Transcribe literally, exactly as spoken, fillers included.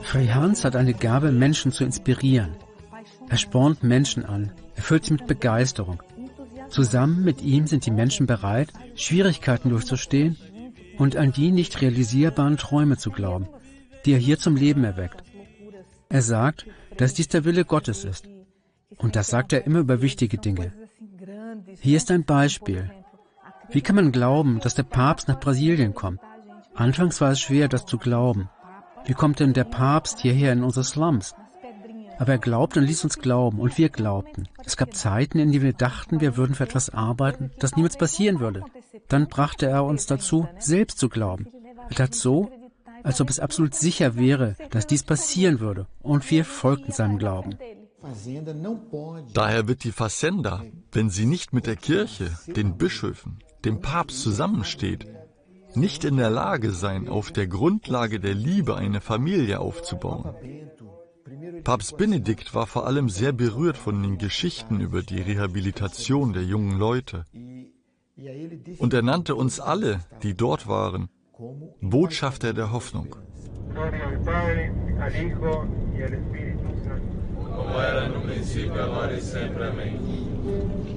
Fray Hans hat eine Gabe, Menschen zu inspirieren. Er spornt Menschen an, erfüllt sie mit Begeisterung. Zusammen mit ihm sind die Menschen bereit, Schwierigkeiten durchzustehen und an die nicht realisierbaren Träume zu glauben, die er hier zum Leben erweckt. Er sagt, dass dies der Wille Gottes ist. Und das sagt er immer über wichtige Dinge. Hier ist ein Beispiel. Wie kann man glauben, dass der Papst nach Brasilien kommt? Anfangs war es schwer, das zu glauben. Wie kommt denn der Papst hierher in unsere Slums? Aber er glaubte und ließ uns glauben, und wir glaubten. Es gab Zeiten, in denen wir dachten, wir würden für etwas arbeiten, das niemals passieren würde. Dann brachte er uns dazu, selbst zu glauben. Er tat so, als ob es absolut sicher wäre, dass dies passieren würde, und wir folgten seinem Glauben. Daher wird die Fazenda, wenn sie nicht mit der Kirche, den Bischöfen, dem Papst zusammensteht, nicht in der Lage sein, auf der Grundlage der Liebe eine Familie aufzubauen. Papst Benedikt war vor allem sehr berührt von den Geschichten über die Rehabilitation der jungen Leute. Und er nannte uns alle, die dort waren, Botschafter der Hoffnung. Como era no princípio, agora e sempre. Amém.